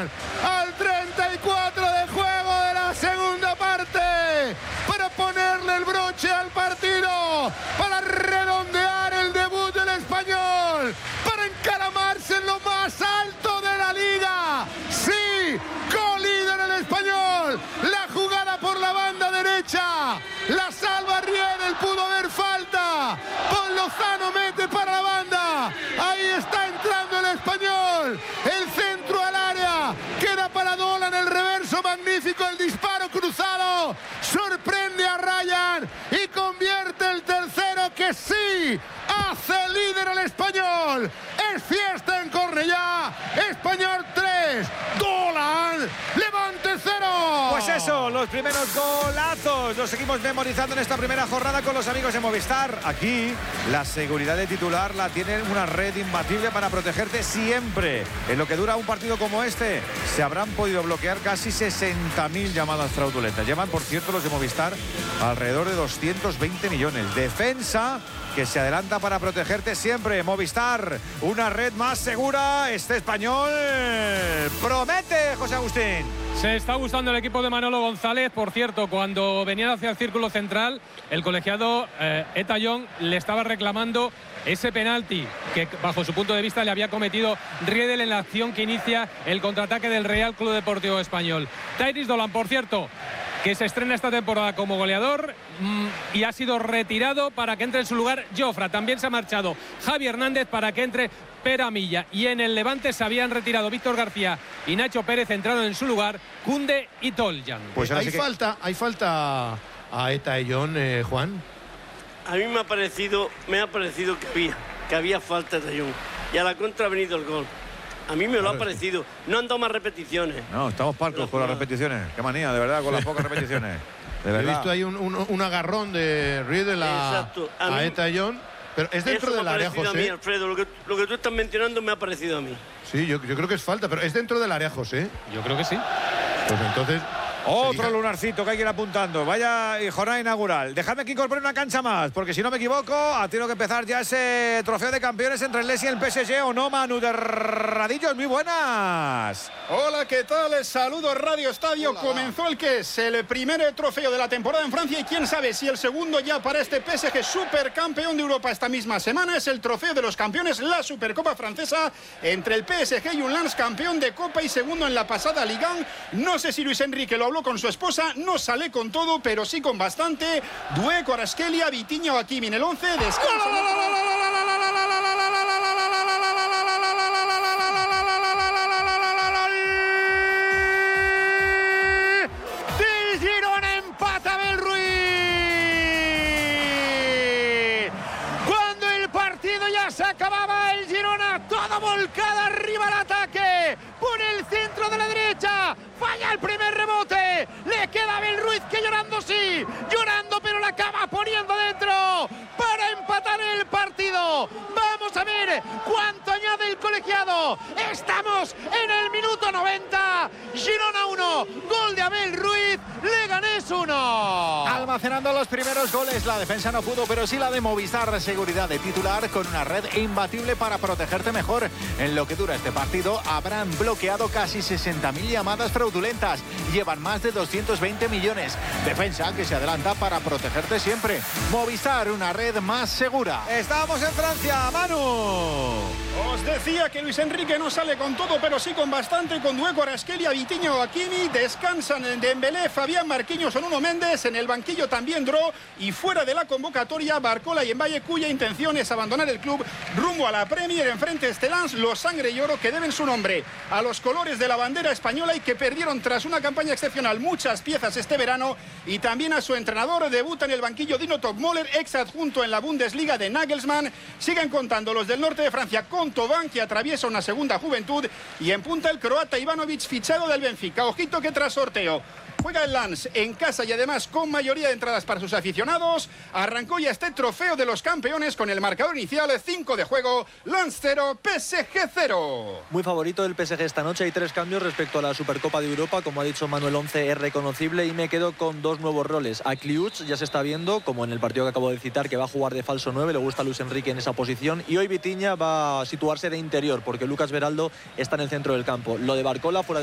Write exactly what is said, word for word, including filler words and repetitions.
Zidane al treinta y cuatro de juego de la segunda parte para ponerle el broche al partido, para redondear el debut del español, para encaramarse en lo más alto de la liga. Sí, co-líder el español. La jugada por la banda derecha, la salva Riedel, pudo haber falta. Pon Lozano mete para la banda. Ahí está entrando el español. El centro al área. Queda para Dolan, el reverso magnífico, el disparo cruzado. Sorprende a Ryan y convierte el tercero que sí hace líder al español. Es fiesta en Cornellá. Español tres, Dolan, Levante cero. Pues eso, los primeros golazos los seguimos memorizando en esta primera jornada con los amigos de Movistar. Aquí la seguridad de titular la tiene una red imbatible para protegerte siempre. En lo que dura un partido como este, se habrán podido bloquear casi sesenta mil llamadas fraudulentas. Llevan, por cierto, los de Movistar alrededor de doscientos veinte millones. Defensa que se adelanta para protegerte siempre. Movistar, una red más segura. Este español promete, José Agustín. Se está gustando el equipo de Manolo González. Por cierto, cuando venían hacia el círculo central, el colegiado eh, Eta Young le estaba reclamando ese penalti que, bajo su punto de vista, le había cometido Riedel en la acción que inicia el contraataque del Real Club Deportivo Español. Tyrese Dolan, por cierto, que se estrena esta temporada como goleador mmm, y ha sido retirado para que entre en su lugar Jofra. También se ha marchado Javi Hernández para que entre Pera Milla. Y en el Levante se habían retirado Víctor García y Nacho Pérez, entraron en su lugar Koundé y Toljan. Pues hay, que... falta, hay falta a Eta Young, eh, Juan. A mí me ha parecido, me ha parecido que había, que había falta de Young. Y a la contra ha venido el gol. A mí me lo claro, ha parecido. No han dado más repeticiones. No, estamos parcos no, con las repeticiones. Qué manía, de verdad, con las pocas repeticiones. De verdad. He visto ahí un, un, un agarrón de Riedel a, a, a Eta Young. Pero es dentro del área, José. A mí, Alfredo, lo que, lo que tú estás mencionando me ha parecido a mí. Sí, yo, yo creo que es falta, pero es dentro del área, José. Yo creo que sí. Pues entonces... Otro lunarcito que hay que ir apuntando. Vaya jornada inaugural. Dejadme que incorpore una cancha más, porque si no me equivoco, ha tenido que empezar ya ese trofeo de campeones entre el Leeds y el P S G, ¿o no, Manu de Radillos? Muy buenas. Hola, ¿qué tal? Saludos, Radio Estadio. Hola. Comenzó el que es el primer trofeo de la temporada en Francia y quién sabe si el segundo ya para este P S G supercampeón de Europa esta misma semana. Es el trofeo de los campeones, la Supercopa francesa entre el P S G y un Lens, campeón de Copa y segundo en la pasada Ligue uno. No sé si Luis Enrique lo habló con su esposa, no sale con todo, pero sí con bastante. Doué, Kvaratskhelia, Vitinha o Hakimi en el once. Del Girona empata Abel Ruiz. Cuando el partido ya se acababa, el Girona todo volcado arriba al ataque. Por el centro de la derecha. Falla el primer rebote. Le queda Abel Ruiz, que llorando sí. Llorando, pero la acaba poniendo dentro para empatar el partido. Vamos a ver cuánto añade el colegiado. Estamos en el minuto noventa. Girona uno. Gol de Abel Ruiz. Leganés uno. Almacenando los primeros goles. La defensa no pudo, pero sí la de Movistar. Seguridad de titular con una red imbatible para protegerte mejor. En lo que dura este partido, habrán bloqueado casi sesenta mil llamadas fraudulentas. Llevan más de doscientos veinte millones. Defensa que se adelanta para protegerte siempre. Movistar, una red más segura. Estamos en Francia, Manu. Os decía que Luis Enrique no sale con todo, pero sí con bastante. Con Doué, Kvaratskhelia, Vitinha o Hakimi. Descansan en Dembélé, Fabián Marquinhos o Nuno Méndez. En el banquillo también Dro. Y fuera de la convocatoria, Barcola y Mbaye, cuya intención es abandonar el club rumbo a la Premier. Enfrente Estelans, los sangre y oro que deben su nombre a los colores de la bandera española y que perdieron tras una campaña excepcional muchas piezas este verano, y también a su entrenador. Debuta en el banquillo Dino Topmöller, ex adjunto en la Bundesliga de Nagelsmann. Siguen contando los del norte de Francia con Thauvin, que atraviesa una segunda juventud, y en punta el croata Ivanovic, fichado del Benfica. Ojito que tras sorteo juega el Lens en casa y además con mayoría de entradas para sus aficionados. Arrancó ya este trofeo de los campeones con el marcador inicial, cinco de juego, Lens cero, P S G cero. Muy favorito el P S G esta noche. Hay tres cambios respecto a la Supercopa de Europa. Como ha dicho Manuel, once es reconocible y me quedo con dos nuevos roles. A Kliuch ya se está viendo, como en el partido que acabo de citar, que va a jugar de falso nueve. Le gusta a Luis Enrique en esa posición. Y hoy Vitinha va a situarse de interior porque Lucas Beraldo está en el centro del campo. Lo de Barcola fuera de